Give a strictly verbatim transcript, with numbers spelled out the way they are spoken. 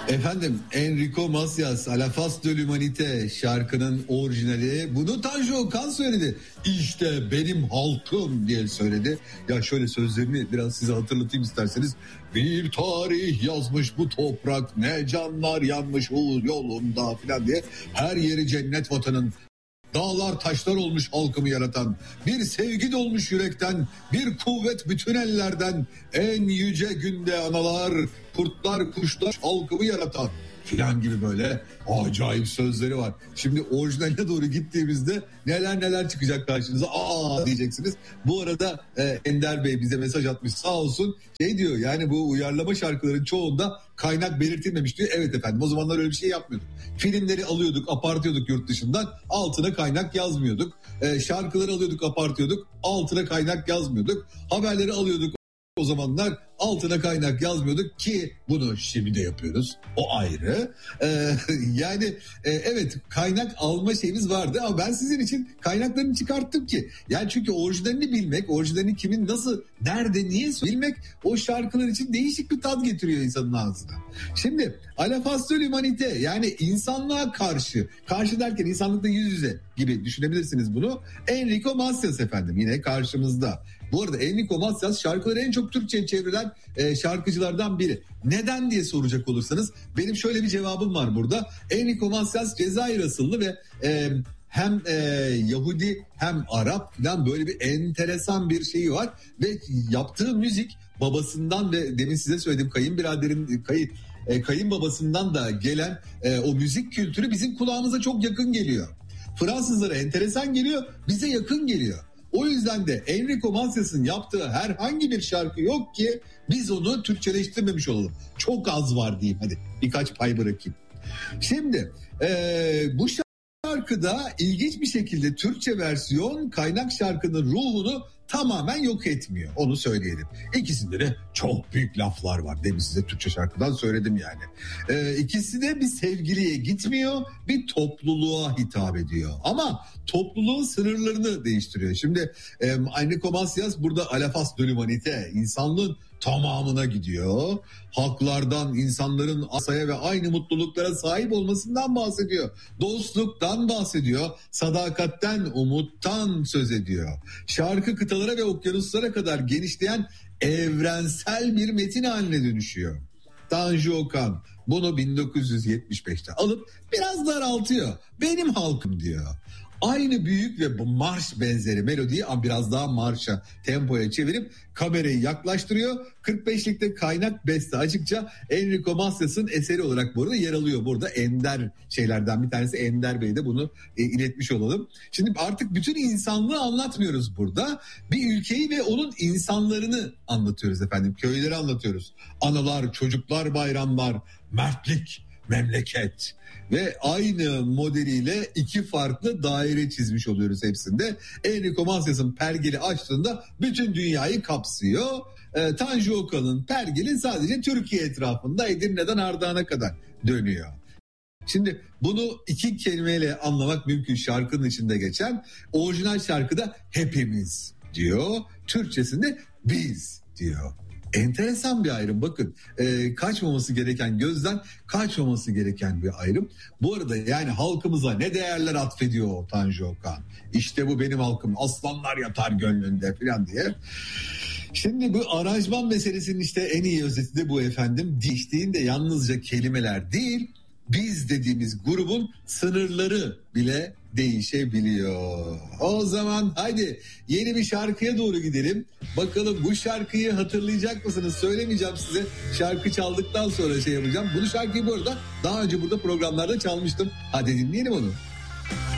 Efendim Enrico Macias, A la face de l'humanité şarkının orijinali. Bunu Tanju Okan söyledi. İşte benim halkım diye söyledi. Ya şöyle sözlerini biraz size hatırlatayım isterseniz. Bir tarih yazmış bu toprak, ne canlar yanmış o yolunda filan diye. Her yeri cennet vatanın. Dağlar taşlar olmuş halkımı yaratan, bir sevgi dolmuş yürekten, bir kuvvet bütün ellerden, en yüce günde analar, kurtlar kuşlar halkımı yaratan filan gibi böyle acayip sözleri var. Şimdi orijinaline doğru gittiğimizde neler neler çıkacak karşınıza, aa diyeceksiniz. Bu arada e, Ender Bey bize mesaj atmış sağ olsun, şey diyor yani bu uyarlama şarkıların çoğunda kaynak belirtilmemiş diyor. Evet efendim, o zamanlar öyle bir şey yapmıyorduk. Filmleri alıyorduk, apartıyorduk yurt dışından, altına kaynak yazmıyorduk. E, şarkıları alıyorduk, apartıyorduk, altına kaynak yazmıyorduk. Haberleri alıyorduk, o zamanlar altına kaynak yazmıyorduk ki bunu şimdi de yapıyoruz. O ayrı. Ee, yani e, evet kaynak alma şeyimiz vardı ama ben sizin için kaynaklarını çıkarttım ki. Yani çünkü orijinalini bilmek, orijinalini kimin nasıl, nerede, niye bilmek o şarkılar için değişik bir tat getiriyor insanın ağzına. Şimdi A la face de l'humanité, yani insanlığa karşı, karşı derken insanlıkla yüz yüze gibi düşünebilirsiniz bunu. Enrico Macias efendim yine karşımızda. Bu arada Enrico Macias şarkıları en çok Türkçe'ye çevrilen e, şarkıcılardan biri. Neden diye soracak olursanız benim şöyle bir cevabım var burada. Enrico Macias Cezayir asıllı ve e, hem e, Yahudi hem Arap falan, böyle bir enteresan bir şeyi var. Ve yaptığı müzik babasından ve demin size söylediğim kayınbiraderin kayın, e, kayınbabasından da gelen e, o müzik kültürü bizim kulağımıza çok yakın geliyor. Fransızlara enteresan geliyor, bize yakın geliyor. O yüzden de Enrico Macias'ın yaptığı herhangi bir şarkı yok ki biz onu Türkçeleştirmemiş olalım. Çok az var diyeyim, hadi birkaç pay bırakayım. Şimdi ee, bu şarkıda ilginç bir şekilde Türkçe versiyon kaynak şarkının ruhunu tamamen yok etmiyor, onu söyleyelim. İkisinde de çok büyük laflar var. Demin size Türkçe şarkıdan söyledim yani. Ee, ikisi de bir sevgiliye gitmiyor, bir topluluğa hitap ediyor. Ama topluluğun sınırlarını değiştiriyor. Şimdi e, Enrico Macias burada A la face de l'humanité, insanlığın tamamına gidiyor. Halklardan, insanların asaya ve aynı mutluluklara sahip olmasından bahsediyor. Dostluktan bahsediyor. Sadakatten, umuttan söz ediyor. Şarkı kıtalara ve okyanuslara kadar genişleyen evrensel bir metin haline dönüşüyor. Tanju Okan bunu bin dokuz yüz yetmiş beşte alıp biraz daraltıyor. Benim halkım diyor. Aynı büyük ve marş benzeri melodiyi biraz daha marşa, tempoya çevirip kamerayı yaklaştırıyor. kırk beşlikte kaynak beste açıkça Enrico Macias'ın eseri olarak burada yer alıyor. Burada ender şeylerden bir tanesi, Ender Bey de bunu e, iletmiş olalım. Şimdi artık bütün insanlığı anlatmıyoruz burada. Bir ülkeyi ve onun insanlarını anlatıyoruz efendim. Köyleri anlatıyoruz. Analar, çocuklar, bayramlar, mertlik, memleket ve aynı modeliyle iki farklı daire çizmiş oluyoruz hepsinde. Enrico Macias'ın pergeli açtığında bütün dünyayı kapsıyor. E, Tanju Okan'ın pergeli sadece Türkiye etrafında Edirne'den Ardahan'a kadar dönüyor. Şimdi bunu iki kelimeyle anlamak mümkün, şarkının içinde geçen. Orijinal şarkıda hepimiz diyor, Türkçesinde biz diyor. Enteresan bir ayrım, bakın e, kaçmaması gereken, gözden kaçmaması gereken bir ayrım. Bu arada yani halkımıza ne değerler atfediyor Tanju Okan. İşte bu benim halkım, aslanlar yatar gönlünde falan diye. Şimdi bu aranjman meselesinin işte en iyi özeti de bu efendim. Değiştiğinde yalnızca kelimeler değil, biz dediğimiz grubun sınırları bile değişebiliyor. O zaman haydi yeni bir şarkıya doğru gidelim. Bakalım bu şarkıyı hatırlayacak mısınız? Söylemeyeceğim size. Şarkı çaldıktan sonra şey yapacağım. Bu şarkıyı bu arada daha önce burada programlarda çalmıştım. Hadi dinleyelim onu.